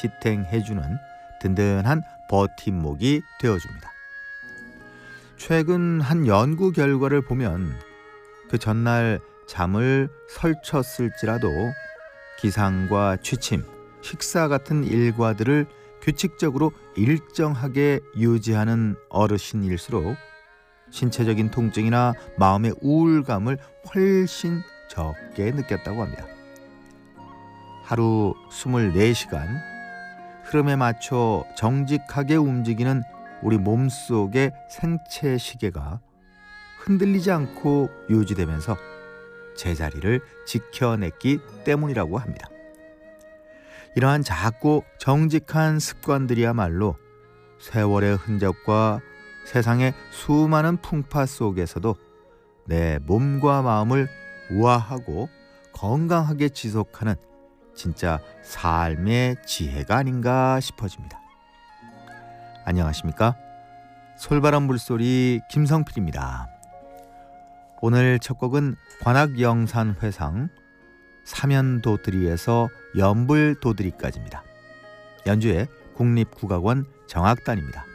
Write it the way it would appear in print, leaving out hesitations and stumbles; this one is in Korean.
지탱해주는 든든한 버팀목이 되어줍니다. 최근 한 연구 결과를 보면 그 전날 잠을 설쳤을지라도 기상과 취침, 식사 같은 일과들을 규칙적으로 일정하게 유지하는 어르신일수록 신체적인 통증이나 마음의 우울감을 훨씬 적게 느꼈다고 합니다. 하루 24시간 흐름에 맞춰 정직하게 움직이는 우리 몸속의 생체 시계가 흔들리지 않고 유지되면서 제자리를 지켜냈기 때문이라고 합니다. 이러한 작고 정직한 습관들이야말로 세월의 흔적과 세상의 수많은 풍파 속에서도 내 몸과 마음을 우아하고 건강하게 지속하는 진짜 삶의 지혜가 아닌가 싶어집니다. 안녕하십니까? 솔바람 물소리 김성필입니다. 오늘 첫 곡은 관악영산회상 사면도드리에서 연불도드리까지입니다. 연주의 국립국악원 정악단입니다.